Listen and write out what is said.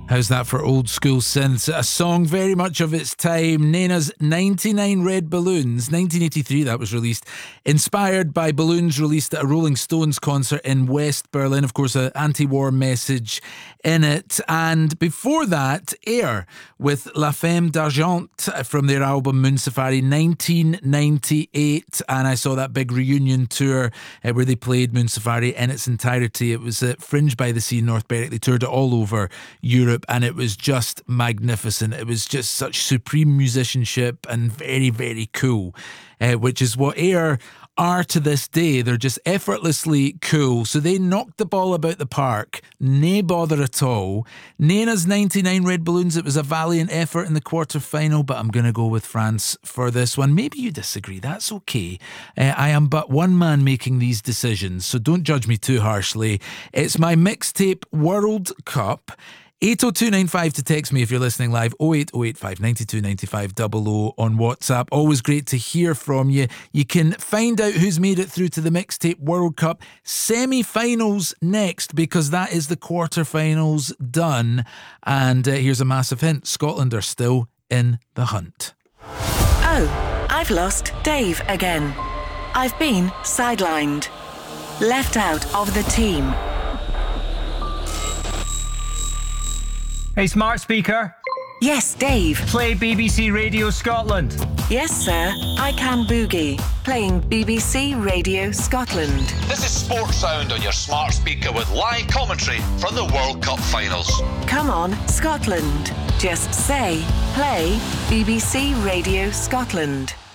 How's that for old school synths? A song very much of its time. Nena's 99 Red Balloons, 1983 that was released. Inspired by balloons released at a Rolling Stones concert in West Berlin. Of course, an anti-war message in it. And before that, Air with La Femme d'Argent from their album Moon Safari 1998. And I saw that big reunion tour where they played Moon Safari in its entirety. It was at Fringe by the Sea in North Berwick. They toured it all over Europe and it was just magnificent. It was just such supreme musicianship and very, very cool, which is what Air are to this day. They're just effortlessly cool. So they knocked the ball about the park. Nae bother at all. Nena's 99 Red Balloons, it was a valiant effort in the quarter-final, but I'm going to go with France for this one. Maybe you disagree. That's okay. I am but one man making these decisions, so don't judge me too harshly. It's my mixtape World Cup. 80295 to text me if you're listening live. 08085 92 95 00 on WhatsApp. Always great to hear from you. You can find out who's made it through to the Mixtape World Cup semi-finals next, because that is the quarter-finals done. And here's a massive hint. Scotland are still in the hunt. Oh, I've lost Dave again. I've been sidelined. Left out of the team. Hey, smart speaker. Yes, Dave. Play BBC Radio Scotland. Yes, sir. I can boogie. Playing BBC Radio Scotland. This is Sports Sound on your smart speaker with live commentary from the World Cup finals. Come on, Scotland. Just say, play BBC Radio Scotland.